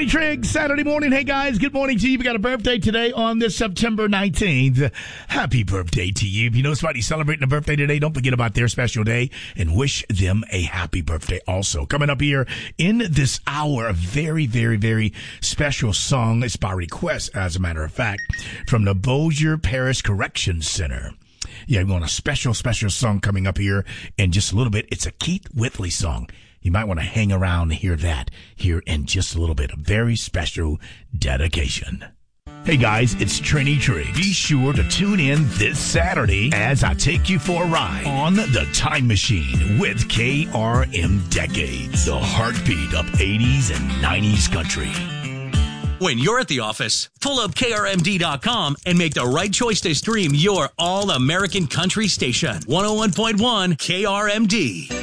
Trini Triggs, Saturday morning. Hey, guys, good morning to you. We got a birthday today on this September 19th. Happy birthday to you. If you know somebody celebrating a birthday today, don't forget about their special day and wish them a happy birthday also. Coming up here in this hour, a very, very, very special song. It's by request, as a matter of fact, from the Bossier Parish Correction Center. Yeah, we want a special song coming up here in just a little bit. It's a Keith Whitley song. You might want to hang around and hear that here in just a little bit. A very special dedication. Hey guys, it's Trini Triggs. Be sure to tune in this Saturday as I take you for a ride on the Time Machine with KRM Decades, the heartbeat of 80s and 90s country. When you're at the office, pull up KRMD.com and make the right choice to stream your all-American country station. 101.1 KRMD.